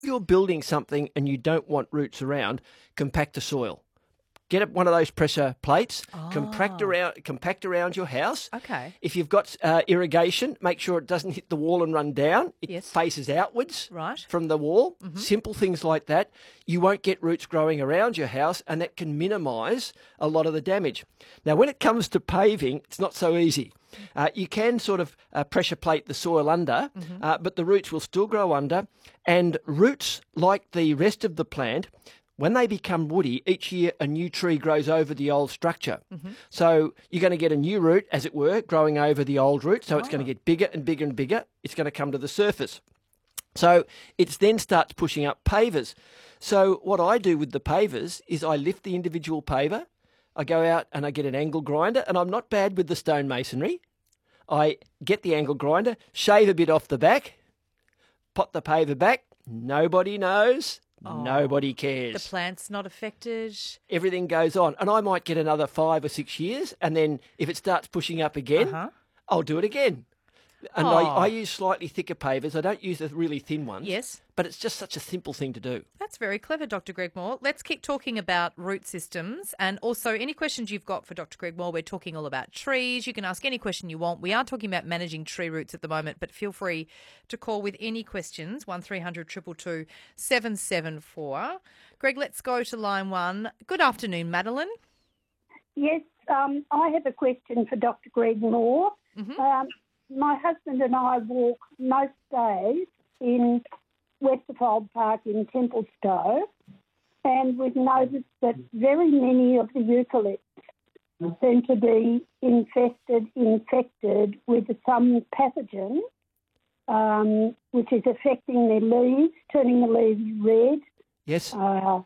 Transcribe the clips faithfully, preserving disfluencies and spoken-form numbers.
you're building something and you don't want roots around, compact the soil. Get one of those pressure plates, Oh. compact around, compact around your house. Okay. If you've got uh, irrigation, make sure it doesn't hit the wall and run down. It Yes. faces outwards Right. from the wall. Mhm. Simple things like that. You won't get roots growing around your house, and that can minimise a lot of the damage. Now, when it comes to paving, it's not so easy. Uh, you can sort of uh, pressure plate the soil under, Mhm. uh, but the roots will still grow under. And roots, like the rest of the plant, when they become woody, each year a new tree grows over the old structure. Mm-hmm. So you're going to get a new root, as it were, growing over the old root. So it's Oh. going to get bigger and bigger and bigger. It's going to come to the surface. So it then starts pushing up pavers. So what I do with the pavers is I lift the individual paver, I go out and I get an angle grinder, and I'm not bad with the stone masonry. I get the angle grinder, shave a bit off the back, pot the paver back. Nobody knows. Oh, Nobody cares. The plant's not affected. Everything goes on. And I might get another five or six years, and then if it starts pushing up again, Uh-huh. I'll do it again. And Oh. I, I use slightly thicker pavers. I don't use the really thin ones. Yes. But it's just such a simple thing to do. That's very clever, Doctor Greg Moore. Let's keep talking about root systems, and also any questions you've got for Doctor Greg Moore. We're talking all about trees. You can ask any question you want. We are talking about managing tree roots at the moment, but feel free to call with any questions, one three hundred two two two seven seven four. Greg, let's go to line one. Good afternoon, Madeline. Yes, um, I have a question for Doctor Greg Moore. Mhm. Um, my husband and I walk most days in Westerfold Park in Templestowe, and we've noticed that very many of the eucalypts seem to be infested, infected with some pathogen, um, which is affecting their leaves, turning the leaves red. Yes. Uh,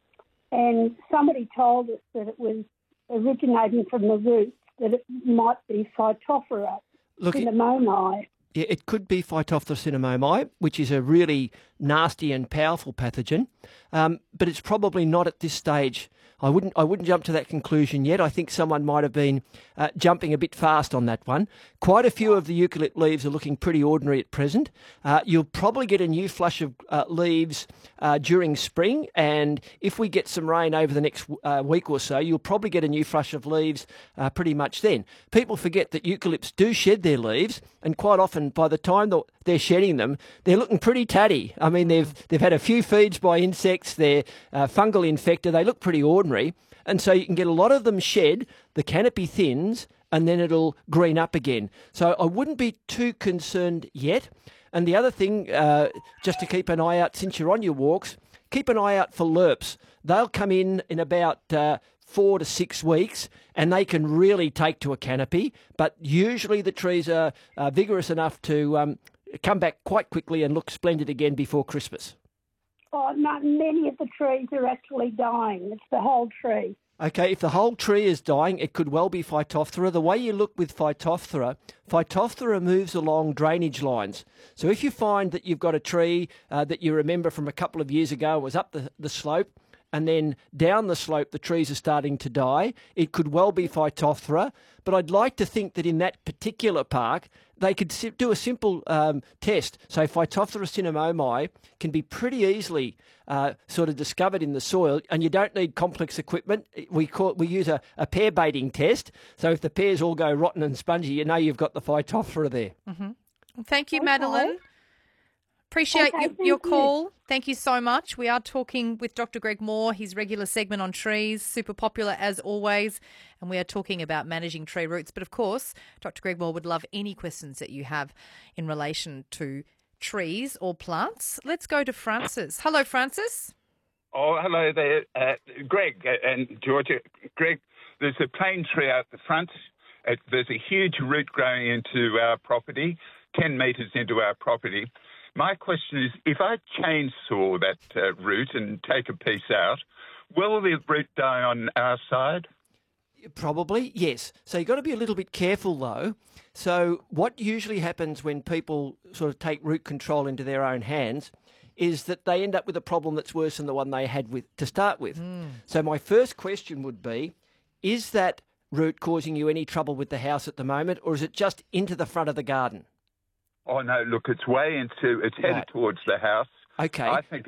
and somebody told us that it was originating from the roots, that it might be Phytophthora Look, it, cinnamomi. yeah, it could be Phytophthora cinnamomi, which is a really nasty and powerful pathogen, um, but it's probably not at this stage. I wouldn't I wouldn't jump to that conclusion yet. I think someone might have been uh, jumping a bit fast on that one. Quite a few of the eucalypt leaves are looking pretty ordinary at present. Uh, you'll probably get a new flush of uh, leaves uh, during spring, and if we get some rain over the next uh, week or so, you'll probably get a new flush of leaves uh, pretty much then. People forget that eucalypts do shed their leaves, and quite often by the time they're shedding them, they're looking pretty tatty. I mean, they've they've had a few feeds by insects, they're uh, fungal infected, they look pretty ordinary. And so you can get a lot of them shed, the canopy thins, and then it'll green up again. So I wouldn't be too concerned yet. And the other thing, uh, just to keep an eye out since you're on your walks, keep an eye out for lerps. They'll come in in about uh, four to six weeks, and they can really take to a canopy. But usually the trees are uh, vigorous enough to um, come back quite quickly and look splendid again before Christmas. Oh, no, many of the trees are actually dying. It's the whole tree. Okay, if the whole tree is dying, it could well be Phytophthora. The way you look with Phytophthora, Phytophthora moves along drainage lines. So if you find that you've got a tree uh, that you remember from a couple of years ago was up the, the slope, and then down the slope the trees are starting to die, it could well be Phytophthora. But I'd like to think that in that particular park, they could si- do a simple um, test. So Phytophthora cinnamomi can be pretty easily uh, sort of discovered in the soil, and you don't need complex equipment. We call we use a, a pear baiting test. So if the pears all go rotten and spongy, you know you've got the Phytophthora there. Mm-hmm. Thank you, Okay. Madeline. Appreciate Okay, your, thank your you. call. Thank you so much. We are talking with Doctor Greg Moore, his regular segment on trees, super popular as always, and we are talking about managing tree roots. But of course, Doctor Greg Moore would love any questions that you have in relation to trees or plants. Let's go to Francis. Hello, Francis. Oh, hello there, uh, Greg and Georgia. Greg, there's a plane tree out the front. Uh, there's a huge root growing into our property, ten metres into our property. My question is, if I chainsaw that uh, root and take a piece out, will the root die on our side? Probably, yes. So you've got to be a little bit careful, though. So what usually happens when people sort of take root control into their own hands is that they end up with a problem that's worse than the one they had with to start with. Mm. So my first question would be, is that root causing you any trouble with the house at the moment, or is it just into the front of the garden? Oh, no, look, it's way into, it's headed Right. towards the house. Okay. I think